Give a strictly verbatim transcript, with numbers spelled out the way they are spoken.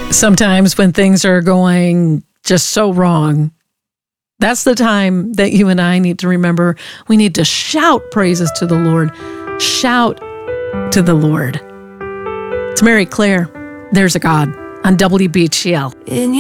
Sometimes when things are going just so wrong, that's the time that you and I need to remember we need to shout praises to the Lord. Shout to the Lord. It's Mary Claire. There's a God on W B G L.